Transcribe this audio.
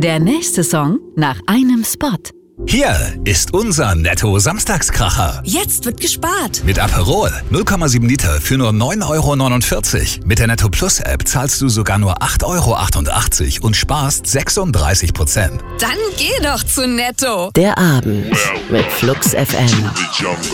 Der nächste Song nach einem Spot. Hier ist unser Netto-Samstagskracher. Jetzt wird gespart. Mit Aperol 0,7 Liter für nur 9,49 €. Mit der Netto Plus App zahlst du sogar nur 8,88 € und sparst 36%. Dann geh doch zu Netto. Der Abend mit Flux FM.